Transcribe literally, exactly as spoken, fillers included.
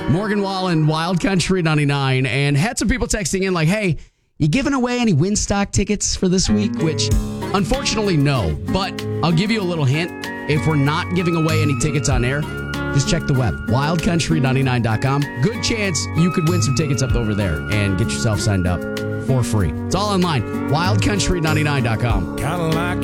Morgan Wallen, Wild Country ninety-nine, and had some people texting in like, hey, you giving away any Winstock tickets for this week? Which, unfortunately, no. But I'll give you a little hint. If we're not giving away any tickets on air, just check the web, wild country ninety-nine dot com. Good chance you could win some tickets up over there and get yourself signed up for free. It's all online, wild country ninety-nine dot com. Kind of like